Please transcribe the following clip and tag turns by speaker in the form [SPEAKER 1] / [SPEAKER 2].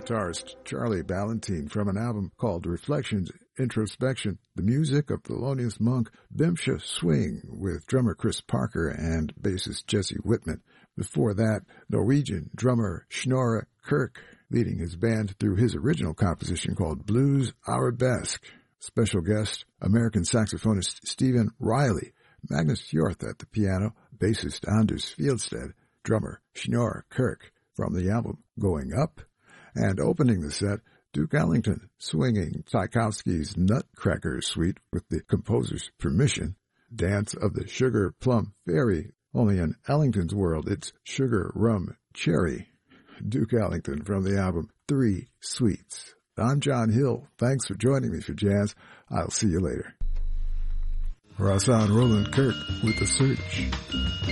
[SPEAKER 1] guitarist Charlie Ballantine from an album called Reflections, Introspection. The music of Thelonious Monk, Bimsha Swing with drummer Chris Parker and bassist Jesse Whitman. Before that, Norwegian drummer Snorre Kirk leading his band through his original composition called Blues Arabesque. Special guest, American saxophonist Stephen Riley, Magnus Hjorth at the piano, bassist Anders Fieldstead, drummer Snorre Kirk from the album Going Up, and opening the set, Duke Ellington swinging Tchaikovsky's Nutcracker Suite with the composer's permission, Dance of the Sugar Plum Fairy, only in Ellington's world it's Sugar Rum Cherry, Duke Ellington from the album Three Sweets. I'm John Hill. Thanks for joining me for Jazz. I'll see you later. Rahsaan Roland Kirk with The Search.